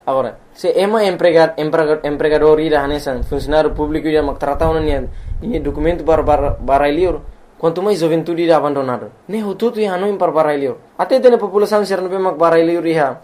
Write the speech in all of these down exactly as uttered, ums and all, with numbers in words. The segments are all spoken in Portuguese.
Agora, se é uma empregado, empregador ira hanesan, funcionário público ira mak trata una nia, ini documento para barai liur, quanto mais juventude ira abandonado. Ne hututu ia hanoim para barai liur. Até tem a população ser não mak barai liur ia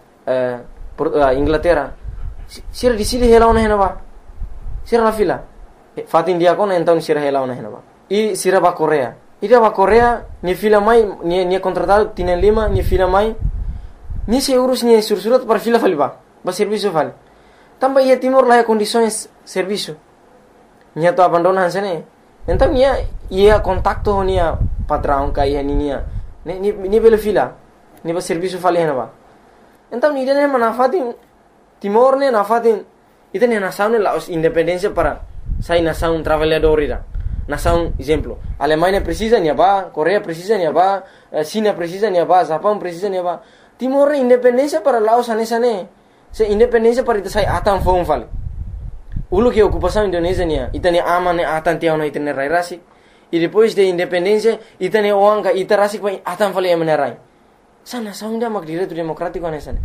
Inglaterra. Sira di sini hela una henava. Sira la fila. Fatin dia kona então sira hela una henava. E sira ba Korea. Ira ba Korea, ni fila mai, ni ni contratado tienen lima, ni fila mai. Ni se urus ni sursurat para fila faliba. Ba serviço vale. Também ia Timor lá condições serviço. Nia to abandonan sene. Então nia ia contacto nia patrão kai nia. Ni ni ni bela fila. Ni ba serviço vale henava. Então nia ne manafatin Timor ne nafatin ita ne nação ne la independência para sai nação trabalhador ira. Nação exemplo. Alemanha precisa nia ba, Coreia precisa nia ba, China precisa nia ba, Japão precisa nia ba. Timor ne independência para Laos anesa ne. Se independência para ita sai atan fong vale. Ulu que ocupação Indonésia nia, ita ne aman ne atan tiao na ita ne rai rasik. E depois de independência, ita ne oang ka ita rasik pa atan vale e menerai. Sa nação dia mak direito democrático anesa ne.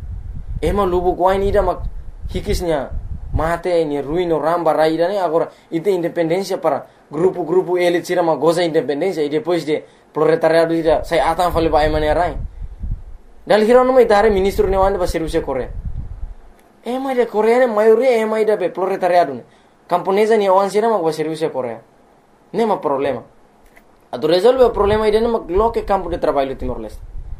Ema lubu kuai ni ida mak hikisnya mate ni ruino ramba rai ida ne agora ita independência para grupo-grupo elit sira mak goza independência e depois de proletariado ida sai atan vale ba e menerai. Dal hiro no mai tare ministro ne wande ba serviço Coreia. É mais da Coreia, né? Maioria é mais da proletariado, né? Camponesa nem awan sira mag ba serviço Coreia. Nem ma problema. A tu resolve o problema ida mag loke campo de trabalho Timor-Leste.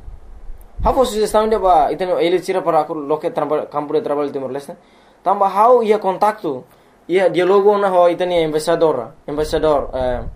Hau sugestão de ba iteno ele sira para loke campo de trabalho Timor-Leste. Tamba hau ia contacto, ia dialogo na ho itani embaixador, embaixador eh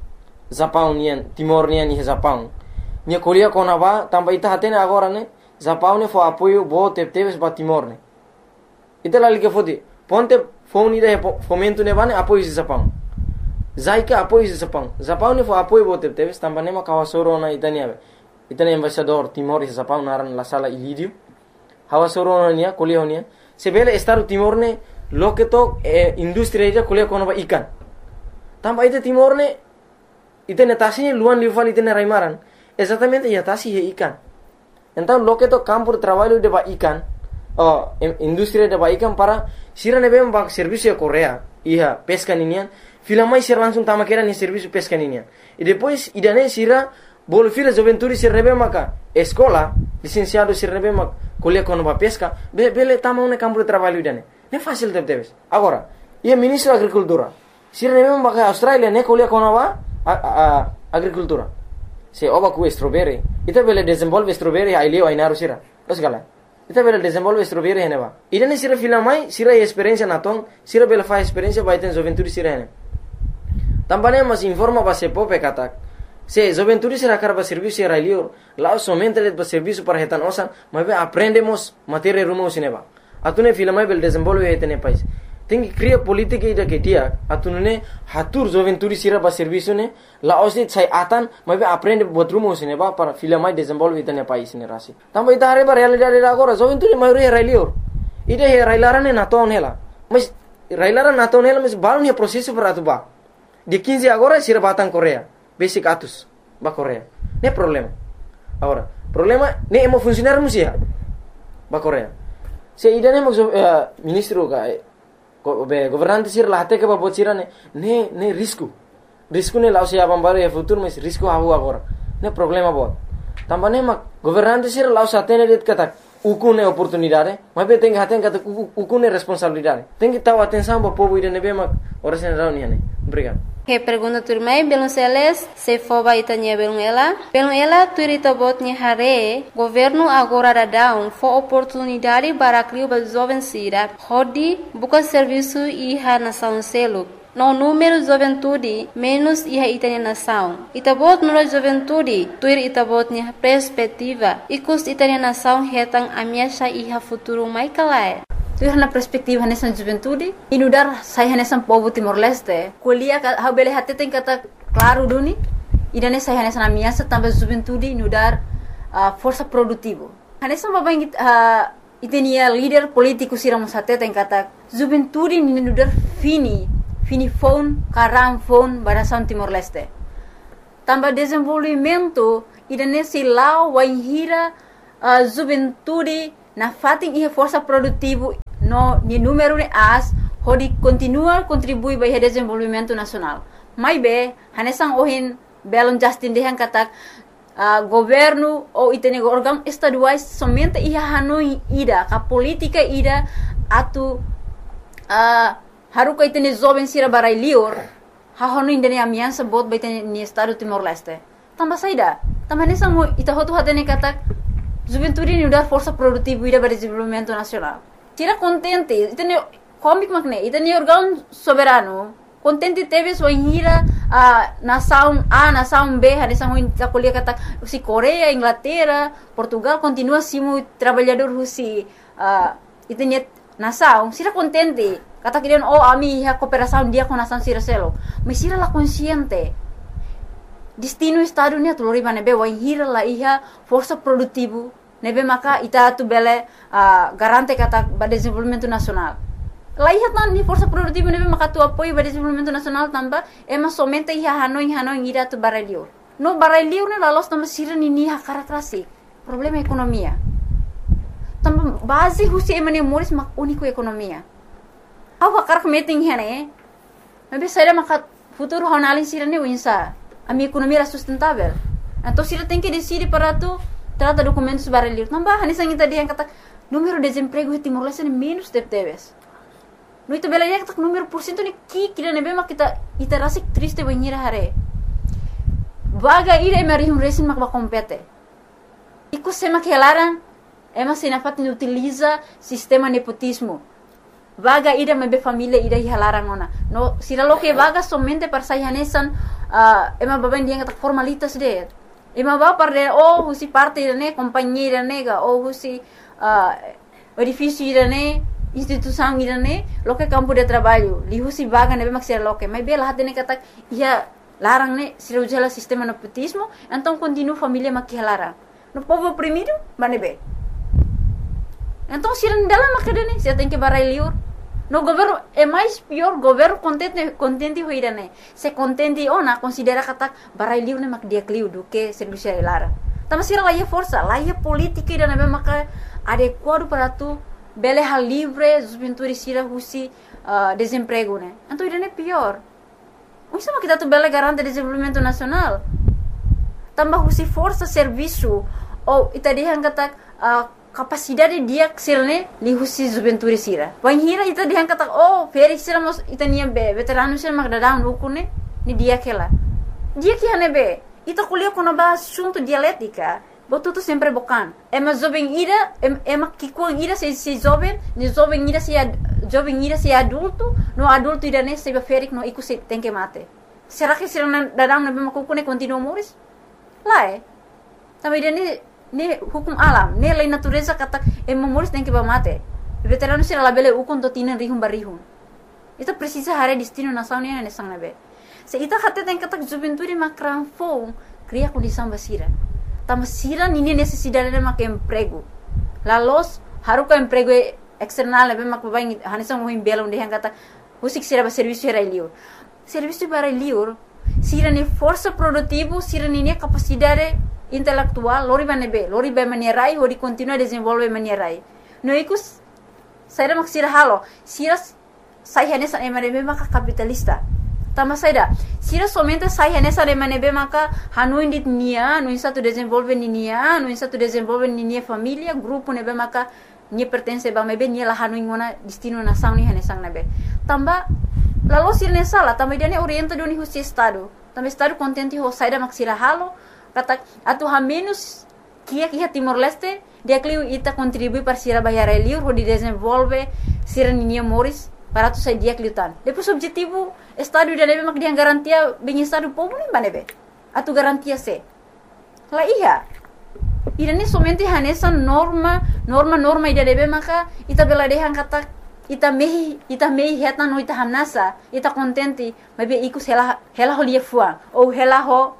Japão nian, Timor nian e Japão. Nia Coreia kona ba tamba ita hatene agora né? Japão ne fo apoio bo tep teves ba Timor né. Ita lali que fodi. Ponte phone ida fomento ne bane apoio de Japão. Zaika apoio de Japão. Japão ne fo apoio bo tep teves tamba ne ma kawasoro na itani ave. Itani embaixador Timor e Japão naran la sala ilidio. Hawasoro nia Coreia nia. Sebele estado Timor ne loketo eh, industria ida Coreia kono ba ikan. Tamba ita Timor ne itane tasine luan lival itane raimaran. Exatamente ia tasi he ikan. Então loketo campo de trabalho de ba ikan. Oh, industria de ba ikan para sira ne bem ba serviço de Coreia. Ia pesca ninian. Fila mais sira langsung tama kera ni serviço pesca ninian. E depois idane sira bolo fila juventude sira bem maka escola licenciado sira bem maka Coreia kono ba pesca. Be bele tama un campo de trabalho idane. Ne fácil de teves. Agora, ia ministro da agricultura. Sira ne bem maka Australia ne Coreia kono ba agricultura. Se oba ku strawberry, ita bele desenvolve strawberry ai leo ai naru sira. Terus gala. Ita bele desenvolve strawberry hene ba. Ida ne sira fila mai, sira experiência na tong, sira bele fa experiência ba iten juventude sira hene. Tambane mas informa ba se pope katak. Se juventude sira karba serviço sira leo, lá somente le ba serviço para retan osan, mas aprendemos matéria rumo sineba. Atune fila mai bele desenvolve iten país. Tem que criar política ida que dia atunune hatur juventude sira ba serviço ne la osni sai atan mas aprende botrumo sine ba para fila mai desenvolve ida ne país ne rasi tamba ida are ba realidade agora juventude maioria railior ida he railara ne naton hela mas railara naton hela mas baru ne processo para tu ba de quinze agora sira batang Coreia basic atus ba Coreia ne problema agora problema ne emo funcionar musia ba Coreia se ida ne mo uh, ministro ka be governante sir la hate ke ba bocira ne ne ne risco risco ne lao se abambare e futuro mas risco hawo agora ne problema bo tambane ma governante sir lao sa tene det kata ukune oportunidade mas be tem haten kata ukune responsabilidade tem que taw atenção ba povo ide ne be ma ora sen reunião ne obrigado. Que pergunta turmai belum seles se foba itanya belum ela belum ela turita botnya hare governo agora da down for oportunidade para criar ba jovem sira hodi buka serviço iha nação selo no número juventude menos iha itanya nação itabot no juventude tuir itabotnya perspectiva ikus itanya nação hetang amiasha iha futuro mai kalai. Tu na perspektiva nessa juventude inudar saya nessa povo Timor-Leste kuliah ha bele hate tem kata claro duni idane saya nessa na minha também juventude inudar uh, força produtivo nessa babang uh, itenia líder político siramos hate tem kata juventude inudar fini fini phone karam phone barasan Timor-Leste também desenvolvimento idane silau waihira uh, juventude na fatin e força produtivo no ni número ni as hodi continua contribui para o desenvolvimento nacional. Mai be hanesang ohin belon Justin dehan katak uh, governo ou itene órgão estaduais somente ia hanoi ida ka política ida atu uh, haruka itene jovem sira barai lior ha hanoi indene amiança bot baitene ni estado Timor Leste. Tambah saida tambah hanesang ita hotu hatene katak juventude ni udar força produtiva ida para desenvolvimento nacional. Tira contente itene komik makne itene órgão soberano contente teve sua hira a nação A, nação B, a nação a colher kata si Coreia, Inglaterra, Portugal continua simo trabalhador husi uh, itene nação, sira contente kata kirian oh ami a cooperação dia com nação sira selo, mas sira la consciente destino estado ni atulori banebe wa hira la iha força produtivo nebe maka ita tu bele uh, garante kata ba desenvolvimento nacional. Laihat nan ni força produtiva nebe maka tu apoio para desenvolvimento nacional tamba ema somente iha hanoi hanoi ira tu baralior. No baralior ne lalos tamba sira ni ni hakara klasik. Problema ekonomia. Tamba base husi emane moris mak único ekonomia. Awa karak meeting hene. Nebe saira maka futuro honalin sira ne winsa. A minha economia era sustentável. Então sira tem que decidir para tu trata documentos baralior. Tamba hanisang ita dihan kata número de desemprego em Timor Leste menos de teves. No itu bela dia kata número porcento ni ki kira nebe mak kita ita rasik triste banhira hare. Vaga ira emari um resin mak ba compete. Iku sema que elaran ema sinafat ni utiliza sistema nepotismo. Vaga ira mebe família ira halaran ona. No sira lo que vaga somente para sai hanesan uh, ema baben dia kata formalitas de. Ema ba para oh husi parte ne companheira nega oh husi uh, edifício ira ne instituição irane lo que campo de trabalho lihu si vaga nebe mak sira lo que mas bela hatene kata ia larang ne sira ujala sistema nepotismo então continua família mak larang no povo oprimido manebe então sira ndala mak dene sira tem que barai liur no governo é mais pior governo contente contente ho irane se contente ona considera kata barai liur ne mak dia kliu do que serviço larang tama sira laia força laia política irane nebe mak adequado para tu bele hal livre, juventude sira husi uh, desemprego, né? Então isso é pior. O que kita tu bele garante desenvolvimento nacional? Tambah husi força serviço ou ita dihan kata uh, capacidade dia ksilne li husi juventude sira. Wan hira ita dihan kata oh feri sira mos ita niam be veterano sira mak dadang lukune ni dia kela. Dia que hane be ita kuliah kono ba assunto dialética. Botuto sempre bocan. Ema jovem ira, ema kikuang ira se se jovem, ni jovem ira se jovem ira se adulto, no adulto ira ne se beferik no iku se tem que mate. Será que será dadang na bema kukune continua moris? Lá é. Também ira ne ne hukum alam, ne lei natureza kata ema moris tem que ba mate. Veterano será la bele ukon to tinan rihum barihum. Ita precisa hare destino nação ne ne sang nabe. Se ita hatte tem kata juventude makran fo, cria condição basira. Tama sira nini necessidade de mak emprego. Lalos haruka emprego external lebe mak babai hanisang mo himbelon de kata husik sira ba serviço era liur. Serviço para liur sira ni força produtivo, sira ni capacidade intelectual, lori ba nebe, lori ba manierai, hori continua desenvolve manierai. No ikus saira mak sira halo, sira sai hanesan emanebe mak capitalista. Tama saida sira somente sai nessa remanebe maka hanu indit nia no insa tu desenvolve ni nia no insa tu desenvolve ni nia família grupo nebe maka ni pertence ba mebe ni la hanu ingona destino nação ni hanesang nebe tamba lalu sira nessa la tamba dia ne orienta do ni husi estado tamba estado contente ho saida mak sira halo kata atu ha menos kia kia Timor Leste dia kliu ita contribui para sira bayar liur ho di desenvolve sira ni nia moris para tu sai dia kliutan depois objetivo estado ida nebe mak dia garantia bem estado povo nem banebe atu garantia se la iya ida ne somente hanesa norma norma norma ida nebe maka ita bela dehan kata ita mehi ita mehi heta no ita hanasa ita contente mebe iku hela hela ho lia fua ou hela ho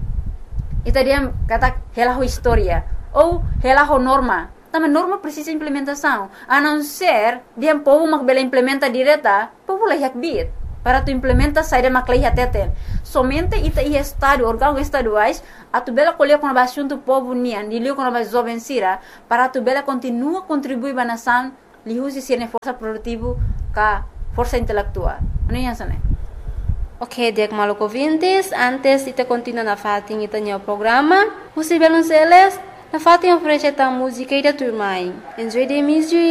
ita dia kata hela ho historia ou hela ho norma. Tama norma precisa implementação. A não ser, dia povo mak bela implementa direta, povo layak bit. Para tu implementa saída mak layak teten. Somente ita ia estado, órgãos estaduais, a tu bela colher com a assunto povo nian, dilio com a jovem sira, para tu bela continua contribuir para a nação, lihu si sirne força produtivo ka força intelectual. Ano yan sana? Ok, dek maluco ouvintes, antes ita continua na fatin ita nyo programa, José Belonceles, na fatin oferece ta música ita turmai. Enjoy the music.